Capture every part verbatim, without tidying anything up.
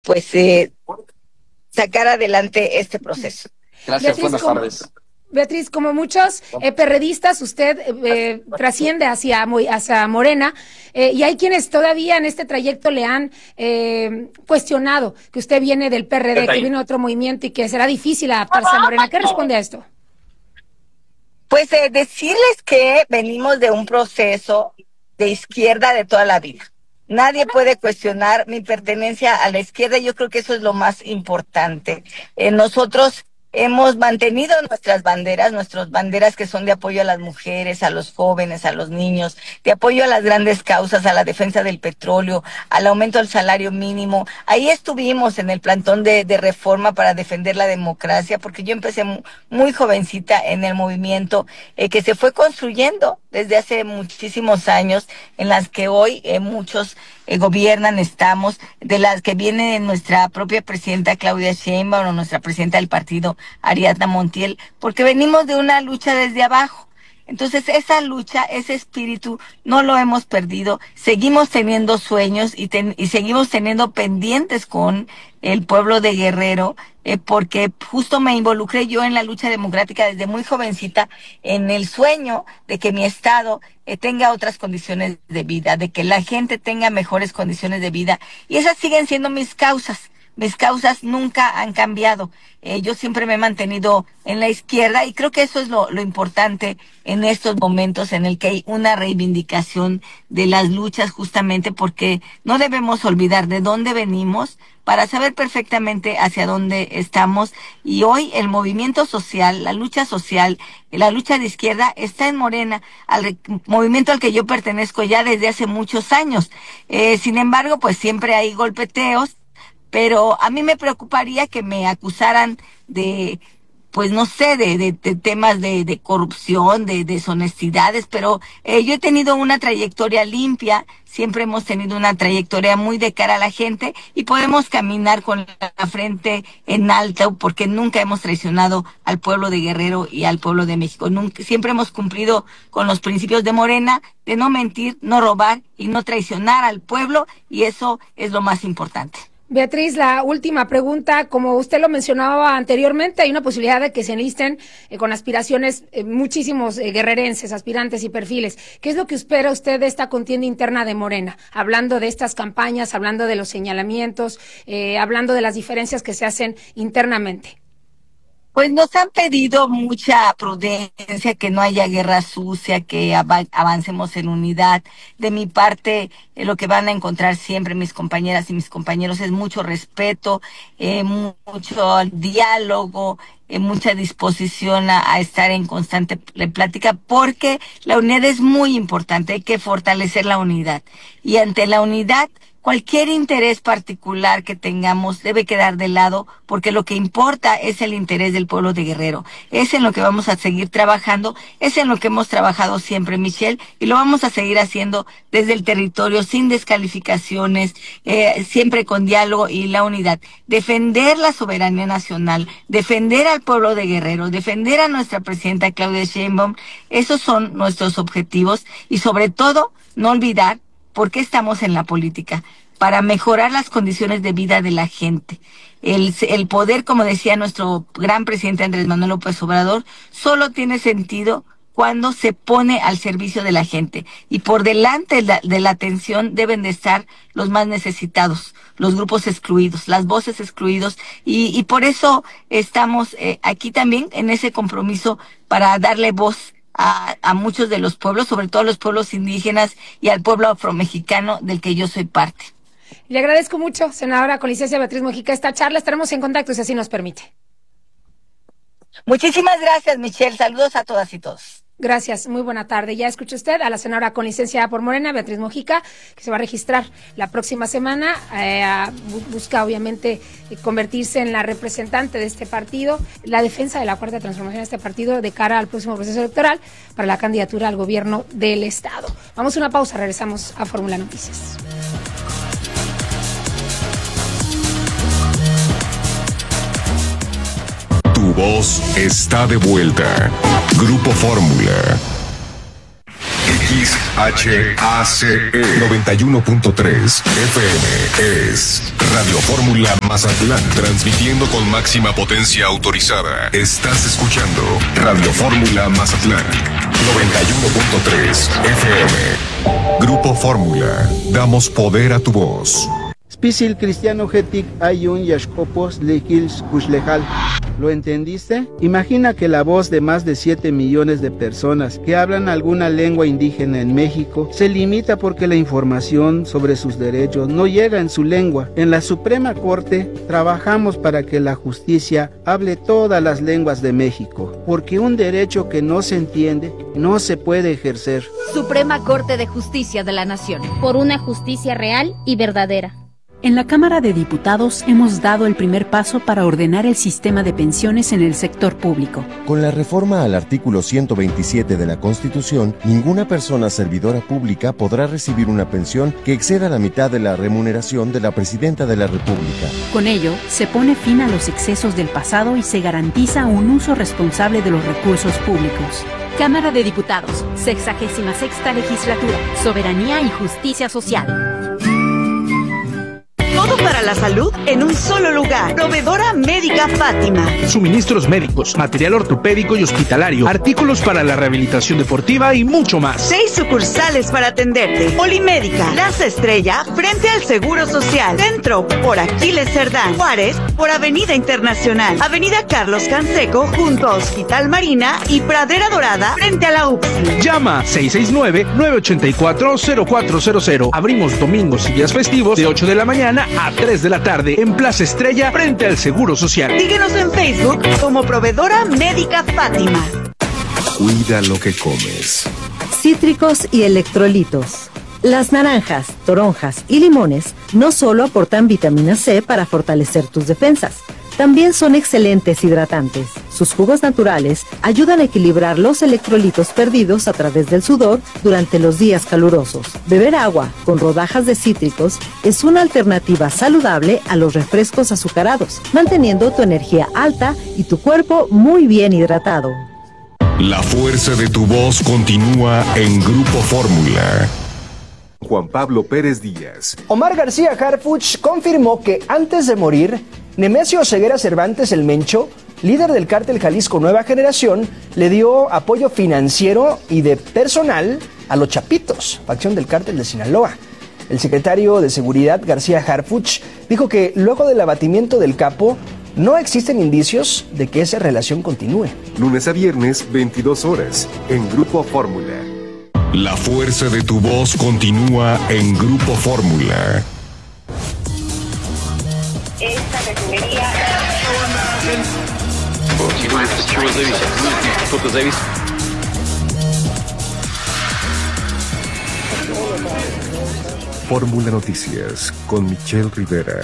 pues eh, sacar adelante este proceso. Gracias, Beatriz, buenas como, tardes. Beatriz, como muchos eh, perredistas, usted eh, trasciende hacia, hacia Morena eh, y hay quienes todavía en este trayecto le han eh, cuestionado que usted viene del P R D, que viene de otro movimiento y que será difícil adaptarse a Morena. ¿Qué responde a esto? Pues eh, decirles que venimos de un proceso de izquierda de toda la vida. Nadie puede cuestionar mi pertenencia a la izquierda. Yo creo que eso es lo más importante. Eh, nosotros hemos mantenido nuestras banderas, nuestras banderas que son de apoyo a las mujeres, a los jóvenes, a los niños, de apoyo a las grandes causas, a la defensa del petróleo, al aumento del salario mínimo. Ahí estuvimos en el plantón de, de reforma para defender la democracia, porque yo empecé muy, muy jovencita en el movimiento eh, que se fue construyendo desde hace muchísimos años, en las que hoy eh, muchos eh, gobiernan, estamos, de las que viene nuestra propia presidenta Claudia Sheinbaum o nuestra presidenta del partido Ariadna Montiel, porque venimos de una lucha desde abajo. Entonces esa lucha, ese espíritu, no lo hemos perdido. Seguimos teniendo sueños y, ten, y seguimos teniendo pendientes con el pueblo de Guerrero, eh, porque justo me involucré yo en la lucha democrática desde muy jovencita, en el sueño de que mi estado eh, tenga otras condiciones de vida, de que la gente tenga mejores condiciones de vida. Y esas siguen siendo mis causas. Mis causas nunca han cambiado. Eh, yo siempre me he mantenido en la izquierda y creo que eso es lo, lo importante en estos momentos en el que hay una reivindicación de las luchas, justamente porque no debemos olvidar de dónde venimos para saber perfectamente hacia dónde estamos. Y hoy el movimiento social, la lucha social, la lucha de izquierda está en Morena, al movimiento al que yo pertenezco ya desde hace muchos años. Eh, sin embargo, pues siempre hay golpeteos, pero a mí me preocuparía que me acusaran de, pues no sé, de, de, de temas de, de corrupción, de deshonestidades, pero eh, yo he tenido una trayectoria limpia, siempre hemos tenido una trayectoria muy de cara a la gente y podemos caminar con la frente en alto porque nunca hemos traicionado al pueblo de Guerrero y al pueblo de México. Nunca, siempre hemos cumplido con los principios de Morena, de no mentir, no robar y no traicionar al pueblo, y eso es lo más importante. Beatriz, la última pregunta, como usted lo mencionaba anteriormente, hay una posibilidad de que se enlisten eh, con aspiraciones eh, muchísimos eh, guerrerenses, aspirantes y perfiles. ¿Qué es lo que espera usted de esta contienda interna de Morena? Hablando de estas campañas, hablando de los señalamientos, eh, hablando de las diferencias que se hacen internamente. Pues nos han pedido mucha prudencia, que no haya guerra sucia, que av- avancemos en unidad. De mi parte, eh, lo que van a encontrar siempre mis compañeras y mis compañeros es mucho respeto, eh, mu- mucho diálogo, eh, mucha disposición a, a estar en constante pl- plática, porque la unidad es muy importante, hay que fortalecer la unidad. Y ante la unidad, cualquier interés particular que tengamos debe quedar de lado, porque lo que importa es el interés del pueblo de Guerrero. Es en lo que vamos a seguir trabajando, es en lo que hemos trabajado siempre, Michelle, y lo vamos a seguir haciendo desde el territorio, sin descalificaciones, eh, siempre con diálogo y la unidad. Defender la soberanía nacional, defender al pueblo de Guerrero, defender a nuestra presidenta Claudia Sheinbaum, esos son nuestros objetivos, y sobre todo, no olvidar por qué estamos en la política: para mejorar las condiciones de vida de la gente. El, el poder, como decía nuestro gran presidente Andrés Manuel López Obrador, solo tiene sentido cuando se pone al servicio de la gente. Y por delante de la, de la atención deben de estar los más necesitados, los grupos excluidos, las voces excluidos. Y, y por eso estamos eh, aquí también en ese compromiso para darle voz A, a muchos de los pueblos, sobre todo a los pueblos indígenas y al pueblo afromexicano del que yo soy parte. Le agradezco mucho, senadora con licencia Beatriz Mojica, esta charla. Estaremos en contacto si así nos permite. Muchísimas gracias, Michelle. Saludos a todas y todos. Gracias, muy buena tarde. Ya escuchó usted a la senadora con licencia por Morena, Beatriz Mojica, que se va a registrar la próxima semana. Eh, busca, obviamente, convertirse en la representante de este partido, la defensa de la cuarta transformación de este partido de cara al próximo proceso electoral para la candidatura al gobierno del Estado. Vamos a una pausa, regresamos a Fórmula Noticias. Tu voz está de vuelta. Grupo Fórmula. X H A C E noventa y uno punto tres F M es Radio Fórmula Mazatlán, transmitiendo con máxima potencia autorizada. Estás escuchando Radio Fórmula Mazatlán noventa y uno punto tres F M. Grupo Fórmula, damos poder a tu voz. Spisil cristiano getic ayun yashkopos lekils kushlejal. ¿Lo entendiste? Imagina que la voz de más de siete millones de personas que hablan alguna lengua indígena en México se limita porque la información sobre sus derechos no llega en su lengua. En la Suprema Corte trabajamos para que la justicia hable todas las lenguas de México, porque un derecho que no se entiende no se puede ejercer. Suprema Corte de Justicia de la Nación. Por una justicia real y verdadera. En la Cámara de Diputados hemos dado el primer paso para ordenar el sistema de pensiones en el sector público. Con la reforma al artículo ciento veintisiete de la Constitución, ninguna persona servidora pública podrá recibir una pensión que exceda la mitad de la remuneración de la Presidenta de la República. Con ello, se pone fin a los excesos del pasado y se garantiza un uso responsable de los recursos públicos. Cámara de Diputados, sexagésima sexta legislatura, soberanía y justicia social. Todo para la salud en un solo lugar. Proveedora Médica Fátima. Suministros médicos, material ortopédico y hospitalario, artículos para la rehabilitación deportiva y mucho más. Seis sucursales para atenderte. Polimédica, Plaza Estrella, frente al Seguro Social. Centro, por Aquiles Cerdán. Juárez, por Avenida Internacional. Avenida Carlos Canseco, junto a Hospital Marina y Pradera Dorada, frente a la U P S I. Llama seis seis nueve, nueve ocho cuatro, cero cuatro cero cero. Abrimos domingos y días festivos de ocho de la mañana a tres de la tarde en Plaza Estrella frente al Seguro Social. Síguenos en Facebook como Proveedora Médica Fátima. Cuida lo que comes. Cítricos y electrolitos. Las naranjas, toronjas y limones no solo aportan vitamina C para fortalecer tus defensas, también son excelentes hidratantes. Sus jugos naturales ayudan a equilibrar los electrolitos perdidos a través del sudor durante los días calurosos. Beber agua con rodajas de cítricos es una alternativa saludable a los refrescos azucarados, manteniendo tu energía alta y tu cuerpo muy bien hidratado. La fuerza de tu voz continúa en Grupo Fórmula. Juan Pablo Pérez Díaz. Omar García Harfuch confirmó que antes de morir, Nemesio Ceguera Cervantes el Mencho, líder del cártel Jalisco Nueva Generación, le dio apoyo financiero y de personal a los Chapitos, facción del cártel de Sinaloa. El secretario de Seguridad, García Harfuch, dijo que luego del abatimiento del capo, no existen indicios de que esa relación continúe. Lunes a viernes, veintidós horas, en Grupo Fórmula. La fuerza de tu voz continúa en Grupo Fórmula. Esta refinería... Fórmula Noticias con Michelle Rivera.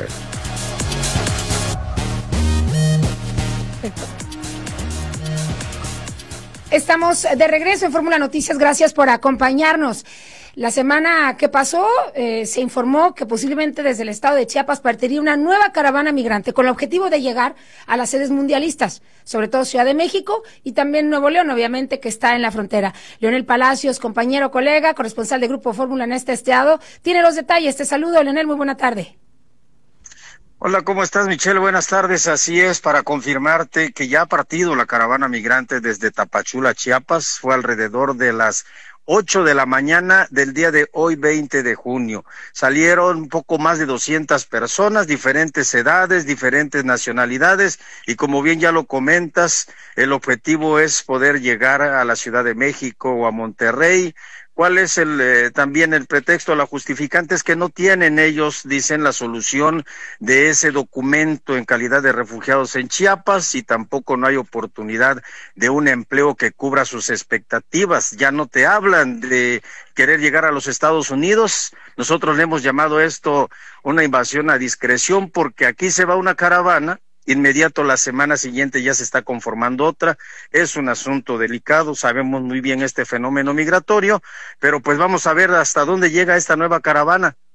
Estamos de regreso en Fórmula Noticias, gracias por acompañarnos. La semana que pasó eh, se informó que posiblemente desde el estado de Chiapas partiría una nueva caravana migrante con el objetivo de llegar a las sedes mundialistas, sobre todo Ciudad de México y también Nuevo León, obviamente, que está en la frontera. Leonel Palacios, compañero, colega, corresponsal de Grupo Fórmula en este estado, tiene los detalles. Te saludo, Leonel, muy buena tarde. Hola, ¿cómo estás, Michelle? Buenas tardes. Así es, para confirmarte que ya ha partido la caravana migrante desde Tapachula, Chiapas. Fue alrededor de las ocho de la mañana del día de hoy, veinte de junio. Salieron un poco más de doscientas personas, diferentes edades, diferentes nacionalidades, y como bien ya lo comentas, el objetivo es poder llegar a la Ciudad de México o a Monterrey. ¿Cuál es el eh, también el pretexto? La justificante es que no tienen ellos, dicen, la solución de ese documento en calidad de refugiados en Chiapas, y tampoco no hay oportunidad de un empleo que cubra sus expectativas. Ya no te hablan de querer llegar a los Estados Unidos. Nosotros le hemos llamado esto una invasión a discreción, porque aquí se va una caravana, inmediato la semana siguiente ya se está conformando otra. Es un asunto delicado, sabemos muy bien este fenómeno migratorio, pero pues vamos a ver hasta dónde llega esta nueva caravana.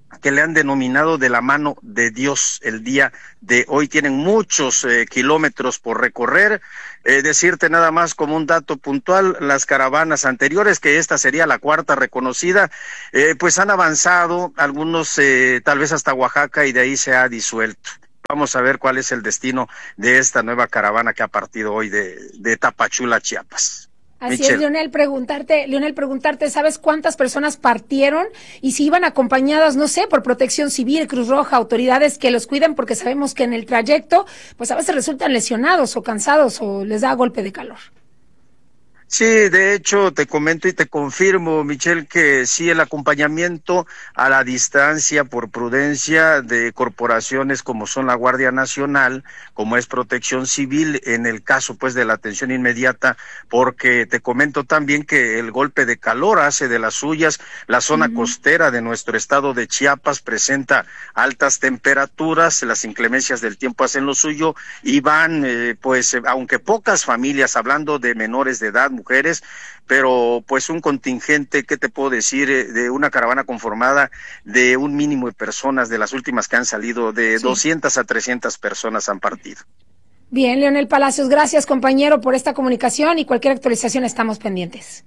que le han denominado de la mano de Dios el día de hoy. Tienen muchos eh, kilómetros por recorrer. Eh, decirte nada más como un dato puntual, las caravanas anteriores, que esta sería la cuarta reconocida, eh, pues han avanzado, algunos eh, tal vez hasta Oaxaca, y de ahí se ha disuelto. Vamos a ver cuál es el destino de esta nueva caravana que ha partido hoy de, de Tapachula, Chiapas. Así Michelle. es, Leonel, preguntarte, Leonel, preguntarte, ¿sabes cuántas personas partieron y si iban acompañadas, no sé, por Protección Civil, Cruz Roja, autoridades que los cuiden, porque sabemos que en el trayecto, pues a veces resultan lesionados o cansados o les da golpe de calor? Sí, de hecho, te comento y te confirmo, Michelle, que sí, el acompañamiento a la distancia por prudencia de corporaciones como son la Guardia Nacional, como es Protección Civil, en el caso pues de la atención inmediata, porque te comento también que el golpe de calor hace de las suyas. La zona uh-huh. costera de nuestro estado de Chiapas presenta altas temperaturas, las inclemencias del tiempo hacen lo suyo y van, eh, pues, aunque pocas familias, hablando de menores de edad, mujeres, pero pues un contingente, ¿qué te puedo decir? De una caravana conformada de un mínimo de personas, de las últimas que han salido, de sí. doscientas a trescientas personas han partido. Bien, Leonel Palacios, gracias, compañero, por esta comunicación, y cualquier actualización estamos pendientes.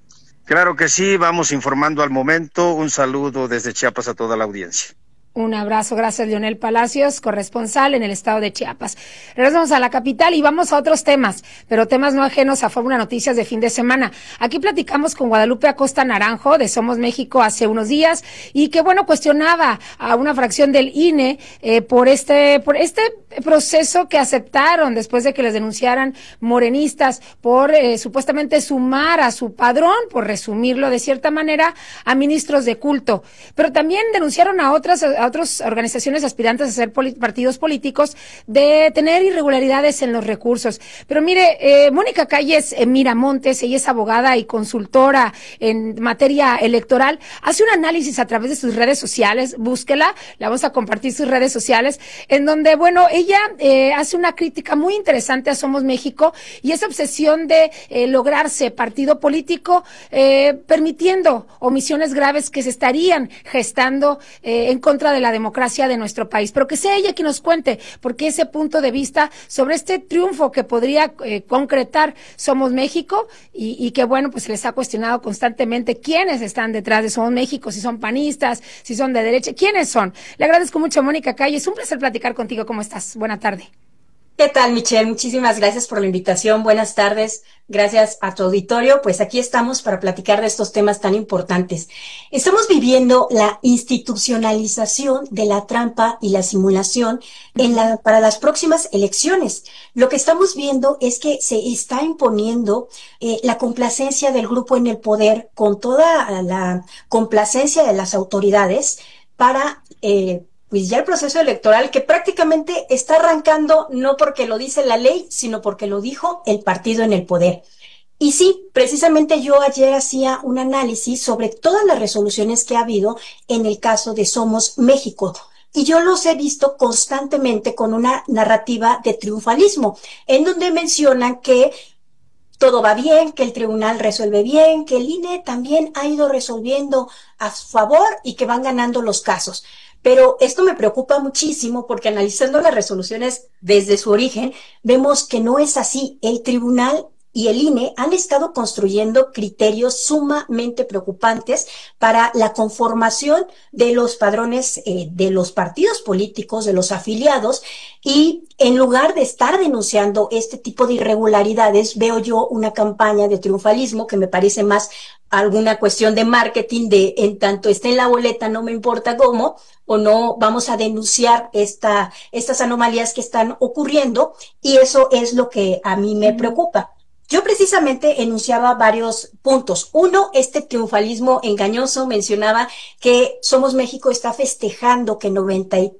Claro que sí, vamos informando al momento. Un saludo desde Chiapas a toda la audiencia. Un abrazo, gracias, Leonel Palacios, corresponsal en el estado de Chiapas. Regresamos a la capital y vamos a otros temas, pero temas no ajenos a Fórmula Noticias de fin de semana. Aquí platicamos con Guadalupe Acosta Naranjo de Somos México hace unos días, y que, bueno, cuestionaba a una fracción del I N E eh, por este por este proceso que aceptaron después de que les denunciaran morenistas por eh, supuestamente sumar a su padrón, por resumirlo de cierta manera, a ministros de culto. Pero también denunciaron a otras a otras organizaciones aspirantes a ser poli- partidos políticos de tener irregularidades en los recursos. Pero mire, eh, Mónica Calles eh, Miramontes, ella es abogada y consultora en materia electoral, hace un análisis a través de sus redes sociales, búsquela, la vamos a compartir sus redes sociales, en donde, bueno, ella eh, hace una crítica muy interesante a Somos México y esa obsesión de eh, lograrse partido político, eh, permitiendo omisiones graves que se estarían gestando eh, en contra de la democracia de nuestro país, pero que sea ella quien nos cuente por qué ese punto de vista sobre este triunfo que podría eh, concretar Somos México, y, y que, bueno, pues se les ha cuestionado constantemente quiénes están detrás de Somos México, si son panistas, si son de derecha, quiénes son. Le agradezco mucho a Mónica Calle, es un placer platicar contigo. ¿Cómo estás? Buena tarde. ¿Qué tal, Michelle? Muchísimas gracias por la invitación. Buenas tardes. Gracias a tu auditorio. Pues aquí estamos para platicar de estos temas tan importantes. Estamos viviendo la institucionalización de la trampa y la simulación en la, para las próximas elecciones. Lo que estamos viendo es que se está imponiendo eh, la complacencia del grupo en el poder con toda la complacencia de las autoridades para eh, pues ya el proceso electoral, que prácticamente está arrancando no porque lo dice la ley, sino porque lo dijo el partido en el poder. Y sí, precisamente yo ayer hacía un análisis sobre todas las resoluciones que ha habido en el caso de Somos México. Y yo los he visto constantemente con una narrativa de triunfalismo, en donde mencionan que todo va bien, que el tribunal resuelve bien, que el I N E también ha ido resolviendo a su favor y que van ganando los casos. Pero esto me preocupa muchísimo porque analizando las resoluciones desde su origen, vemos que no es así. El tribunal y el I N E han estado construyendo criterios sumamente preocupantes para la conformación de los padrones eh, de los partidos políticos, de los afiliados, y en lugar de estar denunciando este tipo de irregularidades, veo yo una campaña de triunfalismo que me parece más alguna cuestión de marketing, de en tanto esté en la boleta, no me importa cómo, o no vamos a denunciar esta, estas anomalías que están ocurriendo, y eso es lo que a mí me preocupa. Yo precisamente enunciaba varios puntos. Uno, este triunfalismo engañoso. Mencionaba que Somos México está festejando que noventa y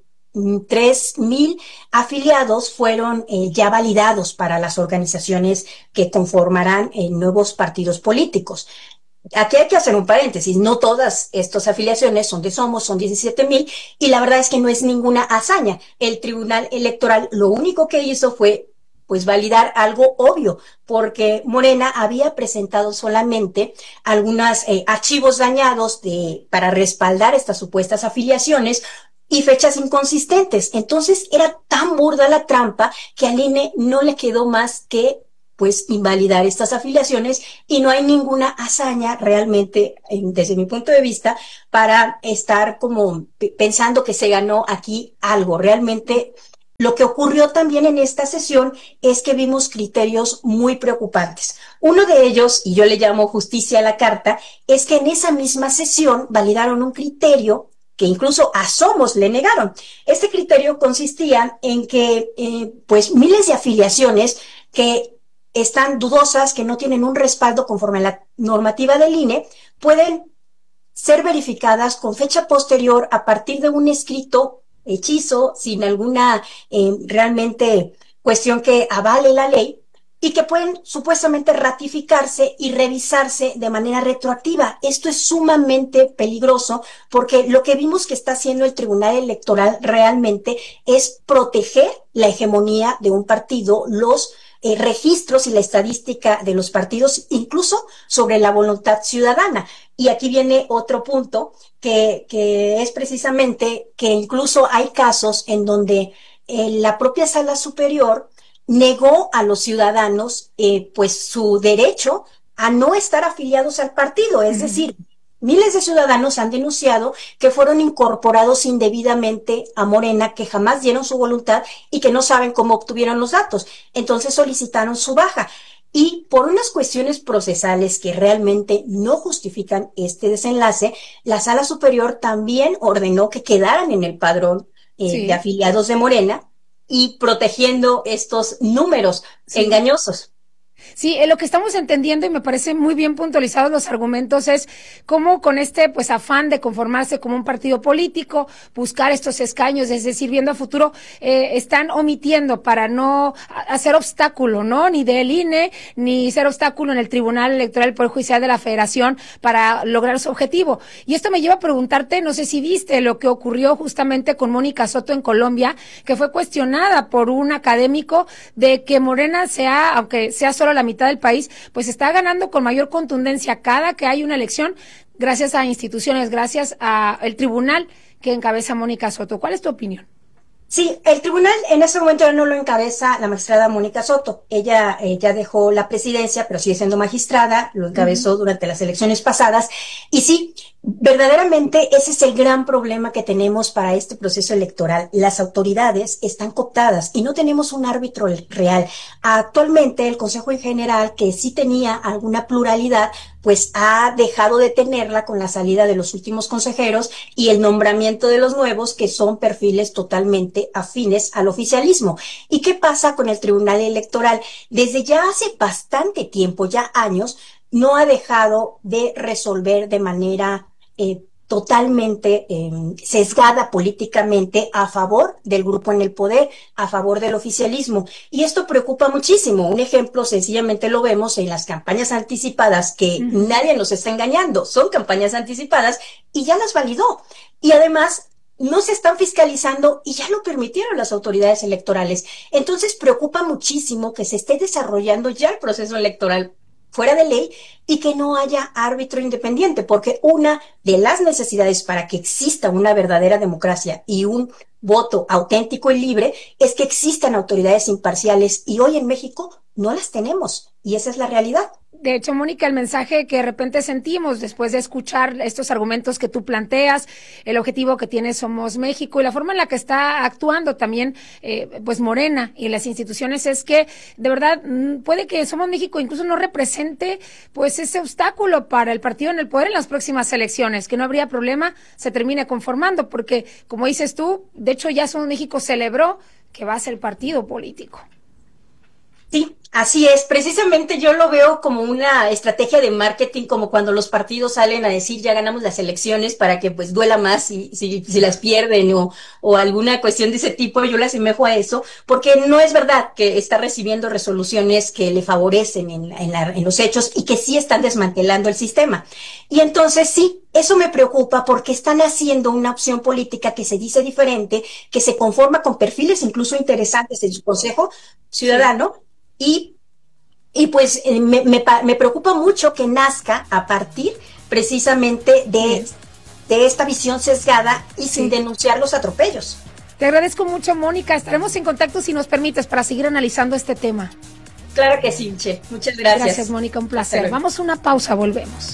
tres mil afiliados fueron eh, ya validados para las organizaciones que conformarán eh, nuevos partidos políticos. Aquí hay que hacer un paréntesis, no todas estas afiliaciones son de Somos, son diecisiete mil, y la verdad es que no es ninguna hazaña. El Tribunal Electoral lo único que hizo fue pues validar algo obvio, porque Morena había presentado solamente algunos eh, archivos dañados de, para respaldar estas supuestas afiliaciones y fechas inconsistentes. Entonces era tan burda la trampa que al I N E no le quedó más que pues invalidar estas afiliaciones y no hay ninguna hazaña realmente, desde mi punto de vista, para estar como pensando que se ganó aquí algo. Realmente lo que ocurrió también en esta sesión es que vimos criterios muy preocupantes. Uno de ellos, y yo le llamo justicia a la carta, es que en esa misma sesión validaron un criterio que incluso a Somos le negaron. Este criterio consistía en que eh, pues miles de afiliaciones que están dudosas, que no tienen un respaldo conforme a la normativa del I N E, pueden ser verificadas con fecha posterior a partir de un escrito hechizo, sin alguna eh, realmente cuestión que avale la ley, y que pueden supuestamente ratificarse y revisarse de manera retroactiva. Esto es sumamente peligroso porque lo que vimos que está haciendo el Tribunal Electoral realmente es proteger la hegemonía de un partido, los Eh, registros y la estadística de los partidos, incluso sobre la voluntad ciudadana. Y aquí viene otro punto que, que es precisamente que incluso hay casos en donde eh, la propia Sala Superior negó a los ciudadanos eh, pues su derecho a no estar afiliados al partido, es uh-huh. decir, miles de ciudadanos han denunciado que fueron incorporados indebidamente a Morena, que jamás dieron su voluntad y que no saben cómo obtuvieron los datos. Entonces solicitaron su baja. Y por unas cuestiones procesales que realmente no justifican este desenlace, la Sala Superior también ordenó que quedaran en el padrón eh, sí. de afiliados de Morena y protegiendo estos números sí. engañosos. Sí, eh, lo que estamos entendiendo, y me parece muy bien puntualizados los argumentos, es cómo con este pues afán de conformarse como un partido político, buscar estos escaños, es decir, viendo a futuro, eh, están omitiendo para no hacer obstáculo, ¿no? Ni del I N E, ni ser obstáculo en el Tribunal Electoral del Poder Judicial de la Federación para lograr su objetivo. Y esto me lleva a preguntarte, no sé si viste lo que ocurrió justamente con Mónica Soto en Colombia, que fue cuestionada por un académico de que Morena sea, aunque sea solo la mitad del país, pues está ganando con mayor contundencia cada que hay una elección, gracias a instituciones, gracias a el tribunal que encabeza Mónica Soto. ¿Cuál es tu opinión? Sí, el tribunal en ese momento ya no lo encabeza la magistrada Mónica Soto. Ella eh, ya dejó la presidencia, pero sigue siendo magistrada, lo encabezó uh-huh. durante las elecciones pasadas. Y sí, verdaderamente ese es el gran problema que tenemos para este proceso electoral. Las autoridades están cooptadas y no tenemos un árbitro real. Actualmente el Consejo en general, que sí tenía alguna pluralidad, pues ha dejado de tenerla con la salida de los últimos consejeros y el nombramiento de los nuevos, que son perfiles totalmente afines al oficialismo. ¿Y qué pasa con el Tribunal Electoral? Desde ya hace bastante tiempo, ya años, no ha dejado de resolver de manera eh, totalmente eh, sesgada políticamente a favor del grupo en el poder, a favor del oficialismo. Y esto preocupa muchísimo. Un ejemplo sencillamente lo vemos en las campañas anticipadas, que uh-huh. nadie nos está engañando, son campañas anticipadas y ya las validó. Y además no se están fiscalizando y ya lo permitieron las autoridades electorales. Entonces preocupa muchísimo que se esté desarrollando ya el proceso electoral fuera de ley y que no haya árbitro independiente, porque una de las necesidades para que exista una verdadera democracia y un voto auténtico y libre es que existan autoridades imparciales, y hoy en México no las tenemos, y esa es la realidad. De hecho, Mónica, el mensaje que de repente sentimos después de escuchar estos argumentos que tú planteas, el objetivo que tiene Somos México y la forma en la que está actuando también eh, pues Morena y las instituciones, es que de verdad puede que Somos México incluso no represente pues ese obstáculo para el partido en el poder en las próximas elecciones, que no habría problema, se termine conformando, porque como dices tú, de hecho ya Somos México celebró que va a ser partido político. Sí, así es. Precisamente yo lo veo como una estrategia de marketing, como cuando los partidos salen a decir ya ganamos las elecciones para que pues duela más si, si, si las pierden o, o alguna cuestión de ese tipo. Yo le asemejo a eso, porque no es verdad que está recibiendo resoluciones que le favorecen en, en, la, en los hechos y que sí están desmantelando el sistema. Y entonces sí, eso me preocupa porque están haciendo una opción política que se dice diferente, que se conforma con perfiles incluso interesantes en su consejo, ciudadano, sí. y, y pues eh, me, me, me preocupa mucho que nazca a partir precisamente de, sí. de esta visión sesgada y sí. sin denunciar los atropellos. Te agradezco mucho, Mónica. Estaremos en contacto, si nos permites, para seguir analizando este tema. Claro que sí, Michelle. Muchas gracias. Gracias, Mónica. Un placer. Vamos a una pausa, volvemos.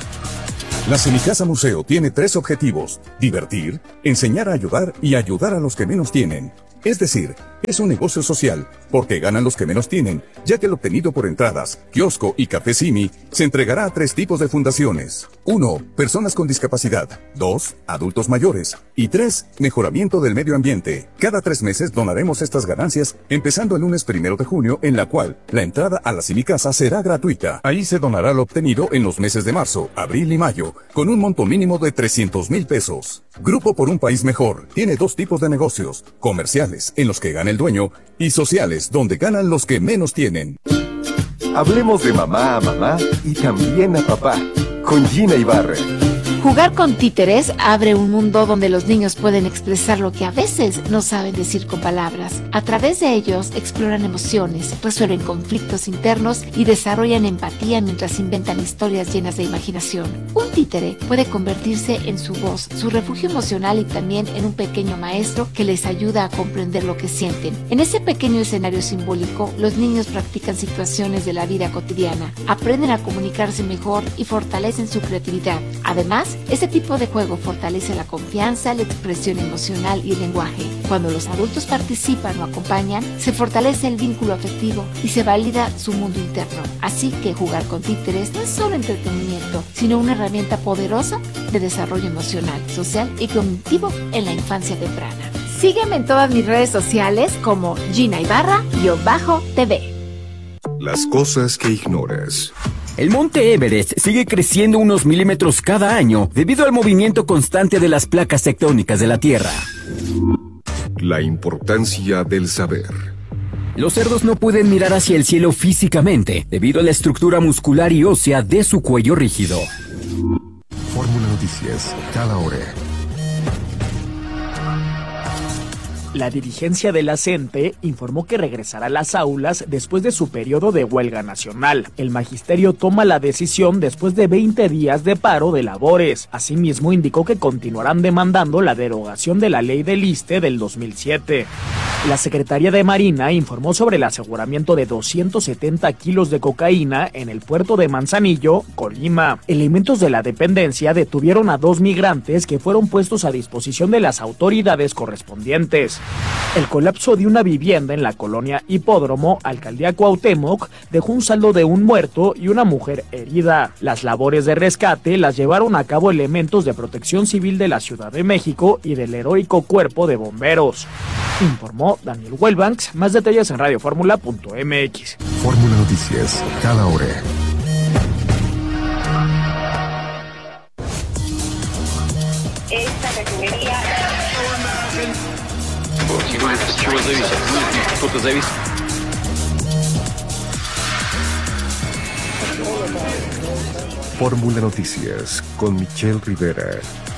La Semicasa Museo tiene tres objetivos: divertir, enseñar a ayudar y ayudar a los que menos tienen. Es decir, es un negocio social, porque ganan los que menos tienen, ya que el obtenido por entradas, kiosco y café Simi se entregará a tres tipos de fundaciones. Uno, personas con discapacidad. Dos, adultos mayores. Y tres, mejoramiento del medio ambiente. Cada tres meses donaremos estas ganancias, empezando el lunes primero de junio, en la cual la entrada a la Semicasa será gratuita. Ahí se donará lo obtenido en los meses de marzo, abril y mayo, con un monto mínimo de trescientos mil pesos. Grupo por un País Mejor tiene dos tipos de negocios: comerciales, en los que gana el dueño, y sociales, donde ganan los que menos tienen. Hablemos de mamá a mamá y también a papá, con Gina Ibarra. Jugar con títeres abre un mundo donde los niños pueden expresar lo que a veces no saben decir con palabras. A través de ellos exploran emociones, resuelven conflictos internos y desarrollan empatía mientras inventan historias llenas de imaginación. Un títere puede convertirse en su voz, su refugio emocional y también en un pequeño maestro que les ayuda a comprender lo que sienten. En ese pequeño escenario simbólico, los niños practican situaciones de la vida cotidiana, aprenden a comunicarse mejor y fortalecen su creatividad. Además, este tipo de juego fortalece la confianza, la expresión emocional y el lenguaje. Cuando los adultos participan o acompañan, se fortalece el vínculo afectivo y se valida su mundo interno. Así que jugar con títeres no es solo entretenimiento, sino una herramienta poderosa de desarrollo emocional, social y cognitivo en la infancia temprana. Sígueme en todas mis redes sociales como Gina Ibarra-T V. Las cosas que ignoras. El monte Everest sigue creciendo unos milímetros cada año debido al movimiento constante de las placas tectónicas de la Tierra. La importancia del saber. Los cerdos no pueden mirar hacia el cielo físicamente debido a la estructura muscular y ósea de su cuello rígido. Fórmula Noticias, cada hora. La dirigencia de la CENTE informó que regresará a las aulas después de su periodo de huelga nacional. El magisterio toma la decisión después de veinte días de paro de labores. Asimismo, indicó que continuarán demandando la derogación de la ley del ISSSTE del dos mil siete. La Secretaría de Marina informó sobre el aseguramiento de doscientos setenta kilos de cocaína en el puerto de Manzanillo, Colima. Elementos de la dependencia detuvieron a dos migrantes que fueron puestos a disposición de las autoridades correspondientes. El colapso de una vivienda en la colonia Hipódromo, alcaldía Cuauhtémoc, dejó un saldo de un muerto y una mujer herida. Las labores de rescate las llevaron a cabo elementos de Protección Civil de la Ciudad de México y del heroico Cuerpo de Bomberos. Informó Daniel Welbanks. Más detalles en radioformula punto m x. Fórmula Noticias, cada hora. Esta refinería... Fórmula Noticias con Michelle Rivera.